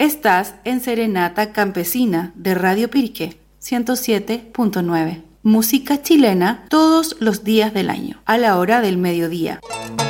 Estás en Serenata Campesina de Radio Piriqué 107.9. Música chilena todos los días del año, a la hora del mediodía.